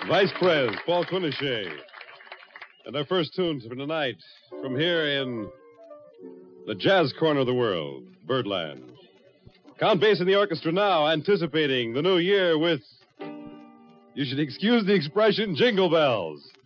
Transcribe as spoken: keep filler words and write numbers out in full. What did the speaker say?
Vice Pres, Paul Quinochet. And our first tunes for tonight from here in the jazz corner of the world, Birdland. Count Basie in the orchestra now, anticipating the new year with, you should excuse the expression, jingle bells.